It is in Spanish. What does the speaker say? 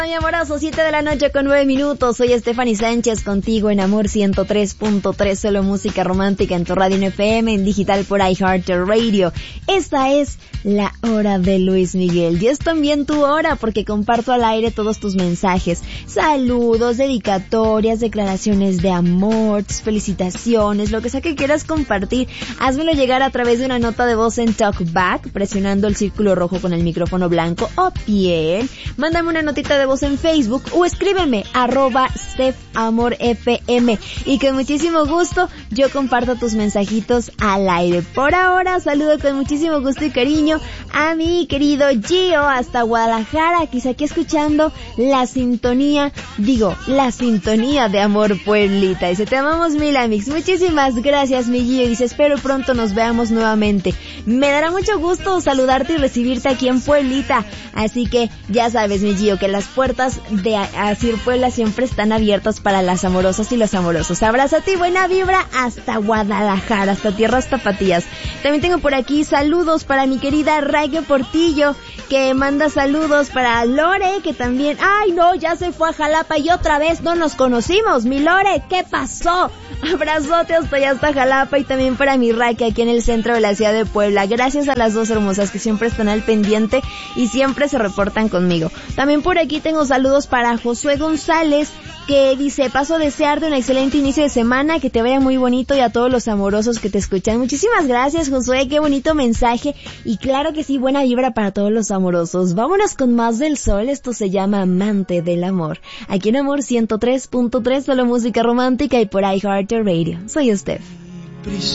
Soy amoroso, 7 de la noche con 9 minutos. Soy Stephanie Sánchez contigo en Amor 103.3, solo música romántica en tu radio en FM, en digital por iHeartRadio. Esta es la hora de Luis Miguel. Y es también tu hora porque comparto al aire todos tus mensajes. Saludos, dedicatorias, declaraciones de amor, tus felicitaciones, lo que sea que quieras compartir. Házmelo llegar a través de una nota de voz en TalkBack, presionando el círculo rojo con el micrófono blanco o bien, mándame una notita de voz en Facebook o escríbeme @StefAmorFM y con muchísimo gusto yo comparto tus mensajitos al aire. Por ahora saludo con muchísimo gusto y cariño a mi querido Gio hasta Guadalajara, quizá aquí escuchando la sintonía de Amor Pueblita. Dice, te amamos mil amigos. Muchísimas gracias mi Gio. Dice, espero pronto nos veamos nuevamente. Me dará mucho gusto saludarte y recibirte aquí en Pueblita. Así que ya sabes mi Gio que las puertas de Asir Puebla siempre están abiertas para las amorosas y los amorosos. Abrázate y buena vibra hasta Guadalajara, hasta tierras tapatías. También tengo por aquí saludos para mi querida Raike Portillo, que manda saludos para Lore, que también, ay no, ya se fue a Jalapa y otra vez no nos conocimos. Mi Lore, ¿qué pasó? Abrazote hasta allá, hasta Jalapa, y también para mi Raike aquí en el centro de la ciudad de Puebla. Gracias a las dos hermosas que siempre están al pendiente y siempre se reportan conmigo. También por aquí tengo saludos para Josué González, que dice, paso a desearte un excelente inicio de semana, que te vaya muy bonito, y a todos los amorosos que te escuchan. Muchísimas gracias Josué, qué bonito mensaje, y claro que sí, buena vibra para todos los amorosos. Vámonos con más del sol, esto se llama Amante del Amor, aquí en Amor 103.3, solo música romántica y por iHeartRadio. Soy Steph.